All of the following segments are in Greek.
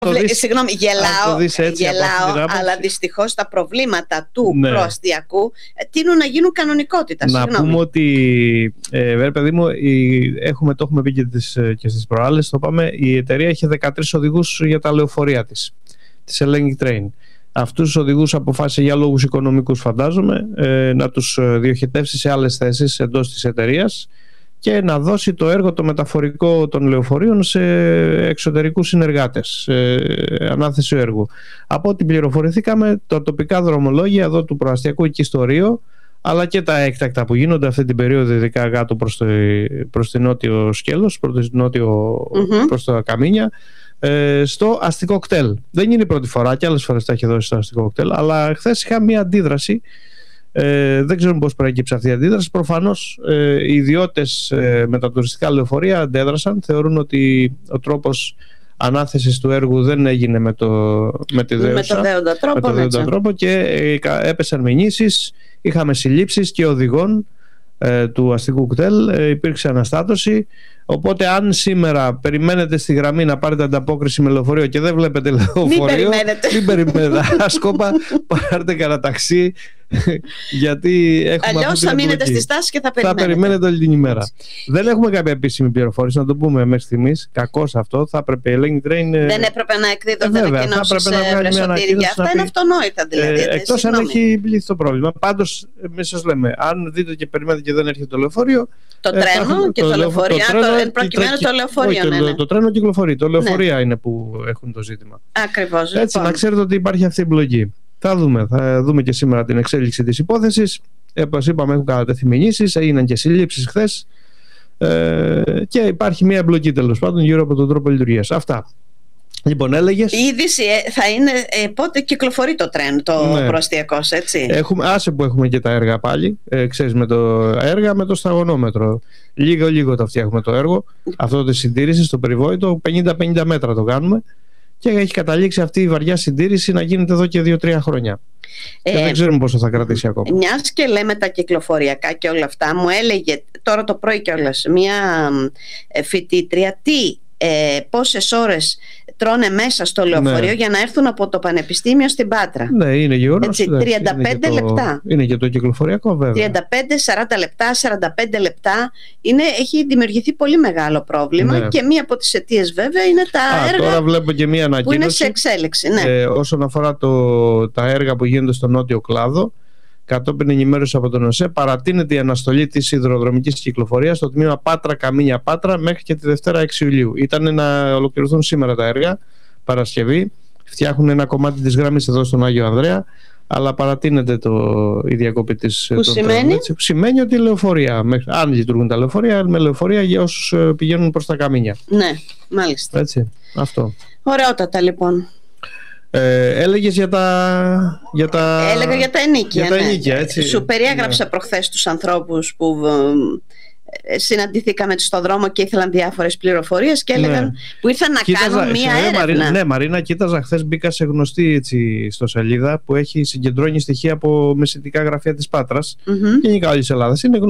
Συγγνώμη, γελάω, αλλά δυστυχώς τα προβλήματα του προαστιακού τείνουν να γίνουν κανονικότητα. Να πούμε ότι, παιδί μου, το έχουμε πει και στις προάλλες, το πάμε, η εταιρεία είχε 13 οδηγούς για τα λεωφορεία της Hellenic Train. Αυτούς τους οδηγούς αποφάσισε για λόγους οικονομικούς, φαντάζομαι, να τους διοχετεύσει σε άλλες θέσεις εντός της εταιρείας και να δώσει το έργο το μεταφορικό των λεωφορείων σε εξωτερικούς συνεργάτες, ανάθεση έργου. Από ό,τι πληροφορηθήκαμε, τα τοπικά δρομολόγια εδώ του προαστιακού εκεί στο Ρίο, αλλά και τα έκτακτα που γίνονται αυτή την περίοδο, ειδικά κάτω προς την νότιο σκέλος, προς τα Καμίνια, στο αστικό κτέλ. Δεν είναι η πρώτη φορά, και άλλες φορές τα έχει δώσει στο αστικό κτέλ, αλλά χθες είχα μία αντίδραση. Δεν ξέρουμε πώς προέκυψε αυτή η αντίδραση. Προφανώς οι ιδιώτες με τα τουριστικά λεωφορεία αντέδρασαν. Θεωρούν ότι ο τρόπος ανάθεσης του έργου δεν έγινε με τη δέοντα τρόπο και έπεσαν μηνύσεις. Είχαμε συλλήψεις και οδηγών του αστικού κτέλ, υπήρξε αναστάτωση. Οπότε αν σήμερα περιμένετε στη γραμμή να πάρετε ανταπόκριση με λεωφορείο και δεν βλέπετε λεωφορείο, μην περιμένετε. Άσκοπα, πάρτε κανένα ταξί, γιατί έχουμε. Αλλιώς θα μείνετε στη στάση και θα περιμένετε όλη την ημέρα. Δεν έχουμε κάποια επίσημη πληροφόρηση, να το πούμε μέχρι στιγμής. Κακώς αυτό. Θα έπρεπε η Hellenic Train. Δεν έπρεπε να εκδίδονται ανακοινώσεις σε βρεσοτήρια. Αυτά είναι αυτονόητα δηλαδή. Εκτός αν έχει λυθεί το πρόβλημα. Πάντως, εμείς σας λέμε, αν δείτε και περιμένετε και δεν έρχεται το λεωφορείο. Το τρένο και το λεωφορείο. Προκειμένου το λεωφορείο. Το τρένο κυκλοφορεί. Το λεωφορεία είναι που έχουν το ζήτημα. Ακριβώς. Έτσι, να ξέρετε ότι υπάρχει αυτή η μπλοκή. Θα δούμε και σήμερα την εξέλιξη της υπόθεσης. Όπως είπαμε, έχουν κατατεθεί μηνύσεις, έγιναν και συλλήψεις χθες και υπάρχει μια εμπλοκή τέλος πάντων γύρω από τον τρόπο λειτουργίας. Αυτά. Λοιπόν, έλεγες. Η είδηση θα είναι πότε κυκλοφορεί το τρέν, το προαστιακός, έτσι. Άσε που έχουμε και τα έργα πάλι. Ξέρεις, με το έργα με το σταγονόμετρο. Λίγο τα φτιάχνουμε το έργο. Αυτό τη συντήρηση στο περιβόητο, 50-50 μέτρα το κάνουμε. Και έχει καταλήξει αυτή η βαριά συντήρηση να γίνεται εδώ και 2-3 χρόνια. Και δεν ξέρουμε πόσο θα κρατήσει ακόμα. Μιας και λέμε τα κυκλοφοριακά και όλα αυτά, μου έλεγε τώρα το πρωί κιόλας μια φοιτήτρια πόσες ώρες τρώνε μέσα στο λεωφορείο για να έρθουν από το Πανεπιστήμιο στην Πάτρα. Ναι, είναι γεγονός. 35 λεπτά. Είναι και το κυκλοφοριακό, βέβαια. 35-40 λεπτά, 45 λεπτά. Έχει δημιουργηθεί πολύ μεγάλο πρόβλημα και μία από τις αιτίες βέβαια είναι τα έργα. Τώρα βλέπω και μία ανακοίνωση που είναι σε εξέλιξη. Όσον αφορά τα έργα που γίνονται στο νότιο κλάδο. Κατόπιν ενημέρωση από τον ΟΣΕ, παρατείνεται η αναστολή της σιδηροδρομικής κυκλοφορίας στο τμήμα Πάτρα-Καμίνια-Πάτρα μέχρι και τη Δευτέρα 6 Ιουλίου. Ήταν να ολοκληρωθούν σήμερα τα έργα, Παρασκευή. Φτιάχνουν ένα κομμάτι της γραμμής εδώ στον Άγιο Ανδρέα, αλλά παρατείνεται η διακοπή της. Που σημαίνει? Σημαίνει ότι λεωφορεία, αν λειτουργούν τα λεωφορεία, με λεωφορεία για όσους πηγαίνουν προς τα Καμίνια. Ναι, μάλιστα. Έτσι, αυτό. Ωραιότατα λοιπόν. Έλεγες για τα Έλεγα για τα ενίκια, έτσι. Σου περιέγραψα προχθές τους ανθρώπους που συναντηθήκαμε στον δρόμο και ήθελαν διάφορες πληροφορίες και έλεγαν που ήρθαν να κάνουν μία έρευνα. Ναι, Μαρίνα, κοίταζα χθες, μπήκα σε γνωστή ιστοσελίδα που συγκεντρώνει στοιχεία από μεσητικά γραφεία της Πάτρας και γενικά όλης της Ελλάδας. Είναι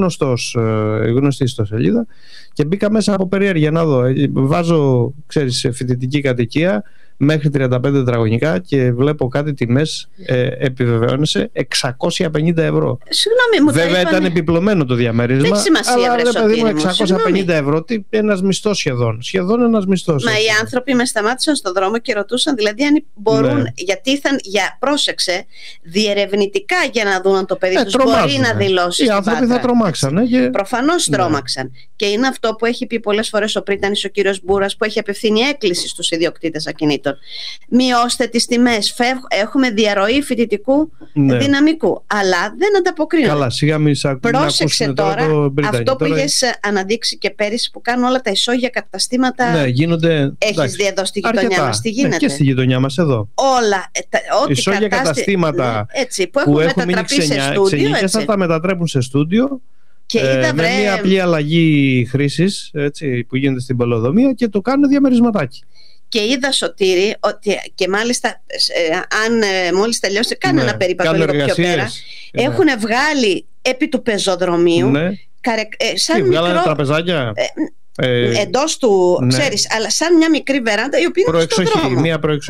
γνωστή ιστοσελίδα και μπήκα μέσα από περιέργεια να δω. Βάζω, ξέρεις, φοιτητική κατοικία μέχρι 35 τετραγωνικά και βλέπω κάτι τιμές, επιβεβαιώνεσαι, 650 ευρώ. Συγγνώμη, μου βέβαια ήταν επιπλωμένο το διαμέρισμα. Δεν έχει σημασία, αλλά παιδί μου, 650 ευρώ, ένας μισθός σχεδόν ένας μισθός. Μα οι άνθρωποι με σταμάτησαν στον δρόμο και ρωτούσαν δηλαδή αν μπορούν, γιατί ήρθαν πρόσεξε, διερευνητικά για να δουν αν το παιδί τους μπορεί να δηλώσει. Οι άνθρωποι θα τρομάξαν. Προφανώς τρόμαξαν. Και είναι αυτό που έχει πει πολλές φορές ο πρίτανης ο κύριος Μπούρας, που έχει απευθύνει έκκληση στους ιδιοκτήτες ακινήτων. Μειώστε τις τιμές. Έχουμε διαρροή φοιτητικού δυναμικού. Αλλά δεν ανταποκρίνονται. Καλά, σιγά μην πρόσεξε τώρα αυτό που είχες αναδείξει και πέρυσι, που κάνουν όλα τα ισόγεια καταστήματα. Ναι, γίνονται. Έχεις δει εδώ στη γειτονιά μας τι γίνεται? Και στη γειτονιά μας εδώ. Όλα. Ό,τι ισόγεια καταστήματα που έχουν μετατραπεί σε στούντιο. Θα τα μετατρέπουν σε στούντιο. Με μια απλή αλλαγή χρήσης που γίνεται στην πολεοδομία και το κάνουν διαμερισματάκι. Και είδα, Σωτήρη, ότι και μάλιστα αν μόλις τελειώσει ένα περίπατο λίγο πιο πέρα, έχουν βγάλει επί του πεζοδρομίου σαν μικρό... βγάλανε τραπεζάκια. Εντός του, ναι. ξέρεις, αλλά σαν μια μικρή βεράντα η οποία είναι στον δρόμο. Μια